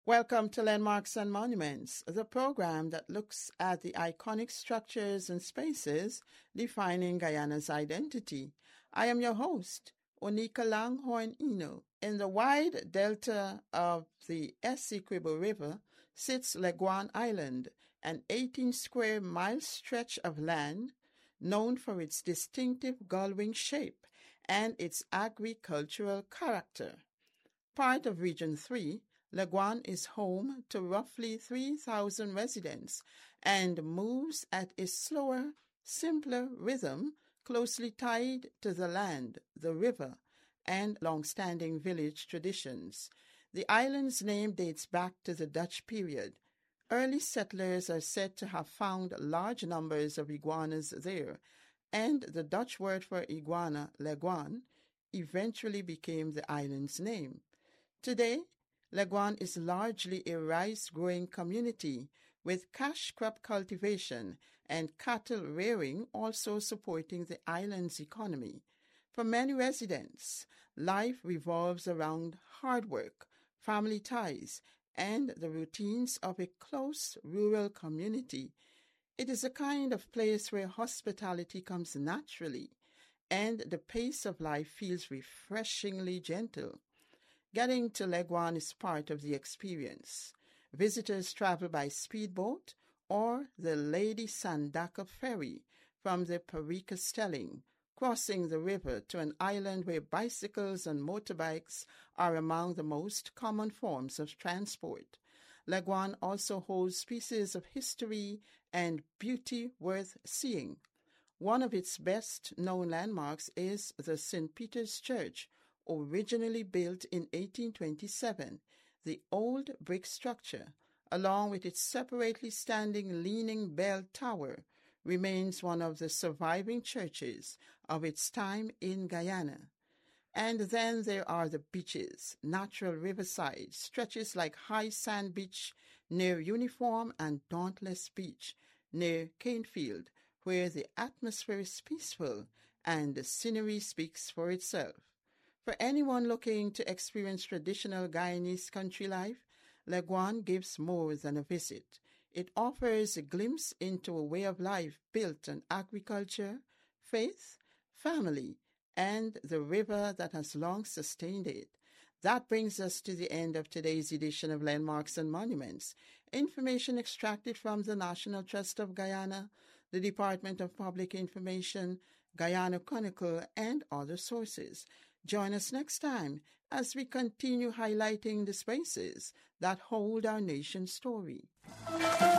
Welcome to Landmarks and Monuments, the program that looks at the iconic structures and spaces defining Guyana's identity. I am your host, Onika Langhorne Eno. In the wide delta of the Essequibo River sits Leguan Island, an 18-square-mile stretch of land known for its distinctive gull-wing shape and its agricultural character. Part of Region 3, Leguan is home to roughly 3,000 residents and moves at a slower, simpler rhythm closely tied to the land, the river, and long-standing village traditions. The island's name dates back to the Dutch period. Early settlers are said to have found large numbers of iguanas there, and the Dutch word for iguana, leguan, eventually became the island's name. Today, Leguan is largely a rice-growing community, with cash crop cultivation and cattle rearing also supporting the island's economy. For many residents, life revolves around hard work, family ties, and the routines of a close rural community. It is a kind of place where hospitality comes naturally, and the pace of life feels refreshingly gentle. Getting to Leguan is part of the experience. Visitors travel by speedboat or the Lady Sandaka ferry from the Parika Stelling, crossing the river to an island where bicycles and motorbikes are among the most common forms of transport. Leguan also holds pieces of history and beauty worth seeing. One of its best-known landmarks is the St. Peter's Church, originally built in 1827. The old brick structure, along with its separately standing Leaning Bell Tower, remains one of the surviving churches of its time in Guyana. And then there are the beaches, natural riverside, stretches like High Sand Beach near Uniform and Dauntless Beach near Canefield, where the atmosphere is peaceful and the scenery speaks for itself. For anyone looking to experience traditional Guyanese country life, Leguan gives more than a visit. It offers a glimpse into a way of life built on agriculture, faith, family, and the river that has long sustained it. That brings us to the end of today's edition of Landmarks and Monuments. Information extracted from the National Trust of Guyana, the Department of Public Information, Guyana Chronicle, and other sources. Join us next time as we continue highlighting the spaces that hold our nation's story.